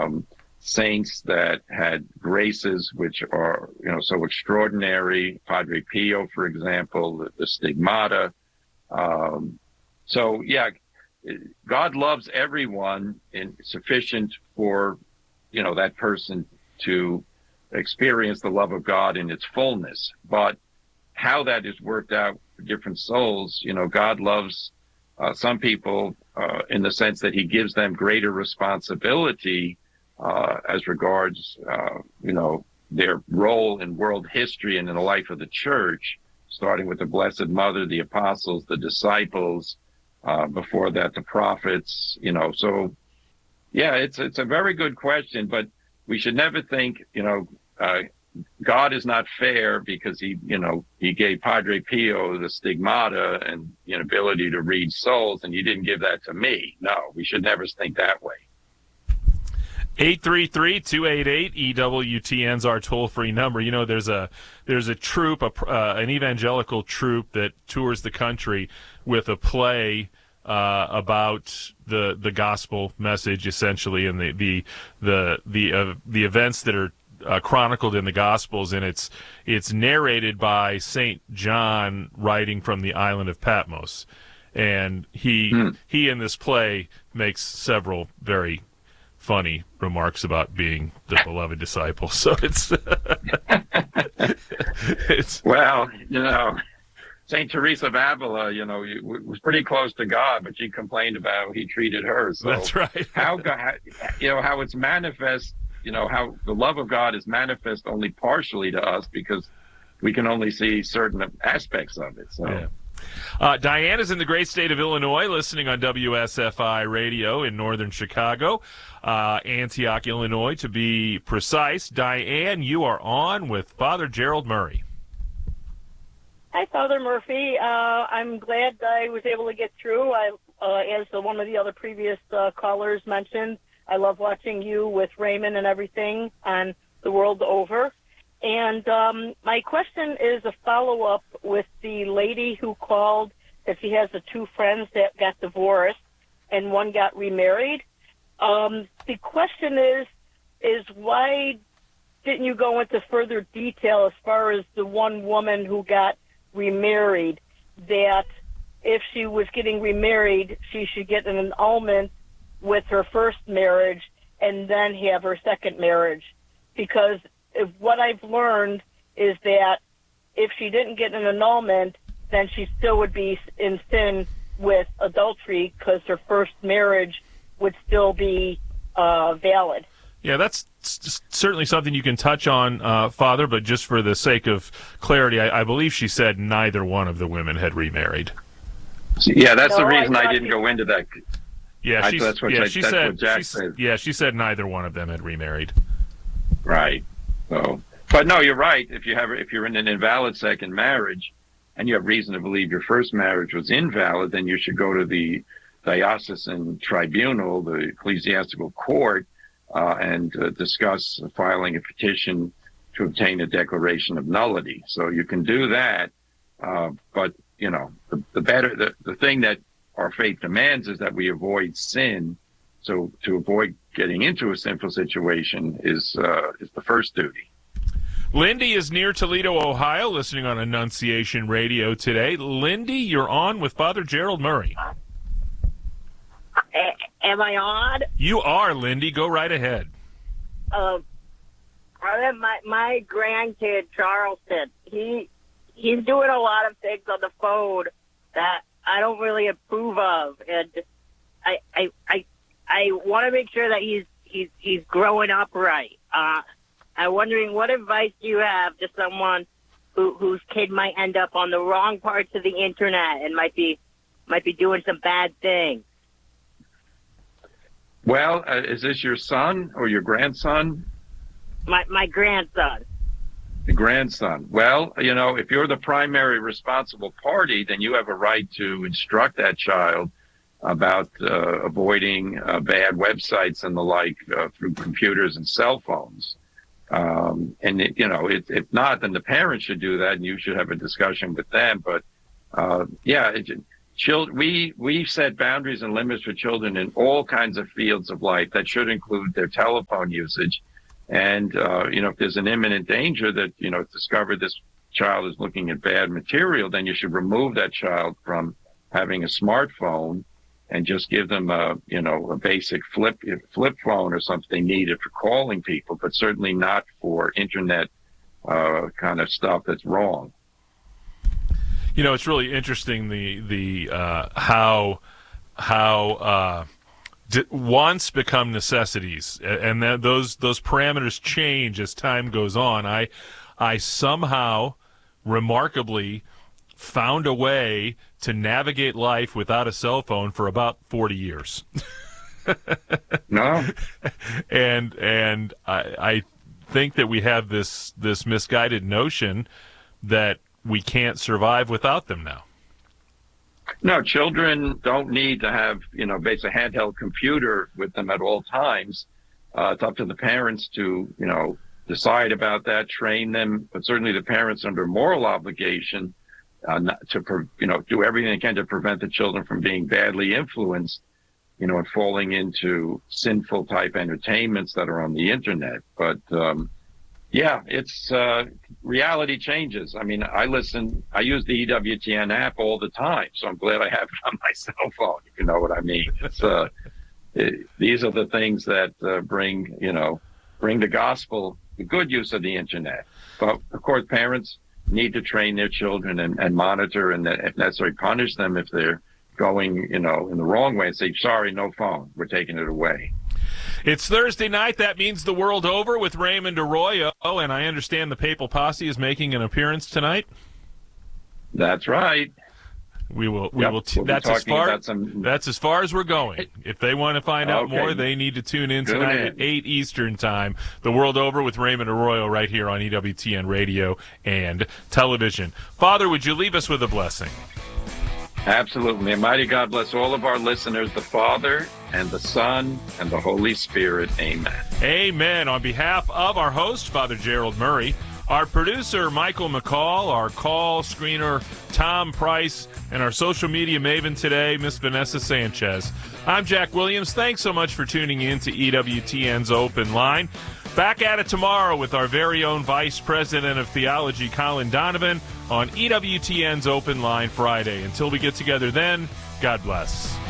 saints that had graces which are, so extraordinary. Padre Pio, for example, the Stigmata. So, yeah, God loves everyone and sufficient for, that person to experience the love of God in its fullness. But how that is worked out for different souls, God loves some people in the sense that he gives them greater responsibility as regards, their role in world history and in the life of the church, starting with the Blessed Mother, the apostles, the disciples, before that, the prophets, So, yeah, it's a very good question, but we should never think, God is not fair because he gave Padre Pio the Stigmata and the ability to read souls, and you didn't give that to me. No, we should never think that way. 833-288-EWTN's our toll-free number. There's a troupe, an evangelical troupe that tours the country with a play about the gospel message, essentially, and the events that are chronicled in the Gospels, and it's narrated by Saint John writing from the island of Patmos, and he in this play makes several very funny remarks about being the beloved disciple. So it's well, Saint Teresa of Avila, was pretty close to God, but she complained about how he treated her. So that's right. how it's manifest. How the love of God is manifest only partially to us because we can only see certain aspects of it. So, yeah. Diane is in the great state of Illinois, listening on WSFI radio in northern Chicago, Antioch, Illinois, to be precise. Diane, you are on with Father Gerald Murray. Hi, Father Murphy. I'm glad I was able to get through. As one of the other previous callers mentioned, I love watching you with Raymond and everything on The World Over. And my question is a follow-up with the lady who called that she has the two friends that got divorced and one got remarried. The question is why didn't you go into further detail as far as the one woman who got remarried, that if she was getting remarried, she should get an annulment with her first marriage and then have her second marriage? Because what I've learned is that if she didn't get an annulment, then she still would be in sin with adultery because her first marriage would still be valid. Yeah, that's certainly something you can touch on, Father, but just for the sake of clarity, I believe she said neither one of the women had remarried. Yeah, that's the reason I didn't go into that. Yeah, she said she said neither one of them had remarried. Right. So, but no, you're right. If you're in an invalid second marriage, and you have reason to believe your first marriage was invalid, then you should go to the diocesan tribunal, the ecclesiastical court, and discuss filing a petition to obtain a declaration of nullity. So you can do that, but the thing that our faith demands is that we avoid sin. So to avoid getting into a sinful situation is the first duty. Lindy is near Toledo, Ohio, listening on Annunciation Radio today. Lindy, you're on with Father Gerald Murray. Am I on? You are, Lindy. Go right ahead. My grandkid, Charleston, he's doing a lot of things on the phone that I don't really approve of, and I want to make sure that he's growing up right. I'm wondering what advice you have to someone whose kid might end up on the wrong parts of the internet and might be doing some bad things. Well, is this your son or your grandson? My grandson. The grandson. Well, if you're the primary responsible party, then you have a right to instruct that child about avoiding bad websites and the like through computers and cell phones. If not, then the parents should do that, and you should have a discussion with them. But we set boundaries and limits for children in all kinds of fields of life that should include their telephone usage. And, if there's an imminent danger that, it's discovered this child is looking at bad material, then you should remove that child from having a smartphone and just give them a basic flip phone or something needed for calling people, but certainly not for internet kind of stuff that's wrong. It's really interesting the how wants become necessities, and that those parameters change as time goes on. I somehow remarkably found a way to navigate life without a cell phone for about 40 years. No. And I think that we have this misguided notion that we can't survive without them now. No, children don't need to have, basically a handheld computer with them at all times. It's up to the parents to, decide about that, train them, but certainly the parents under moral obligation to, do everything they can to prevent the children from being badly influenced, and falling into sinful type entertainments that are on the internet. But, it's reality changes. I mean, I use the EWTN app all the time, so I'm glad I have it on my cell phone, if you know what I mean. It's, these are the things that bring the gospel, the good use of the internet. But of course, parents need to train their children and monitor and, if necessary, punish them if they're going, in the wrong way and say, sorry, no phone, we're taking it away. It's Thursday night. That means the world over with Raymond Arroyo, and I understand the Papal Posse is making an appearance tonight. That's right. We'll that's as far as we're going. If they want to find out more, they need to tune in tonight at 8 Eastern Time. The World Over with Raymond Arroyo right here on EWTN Radio and Television. Father, would you leave us with a blessing? Absolutely. And mighty God bless all of our listeners, the Father and the Son and the Holy Spirit. Amen. Amen. On behalf of our host, Father Gerald Murray, our producer, Michael McCall, our call screener, Tom Price, and our social media maven today, Miss Vanessa Sanchez. I'm Jack Williams. Thanks so much for tuning in to EWTN's Open Line. Back at it tomorrow with our very own Vice President of Theology, Colin Donovan, on EWTN's Open Line Friday. Until we get together then, God bless.